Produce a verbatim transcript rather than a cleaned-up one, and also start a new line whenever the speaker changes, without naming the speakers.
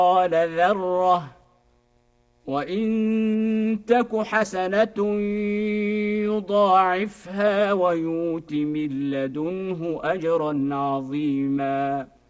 مثقال ذرة وإن تك حسنة يضاعفها ويؤت من لدنه أجرا عظيما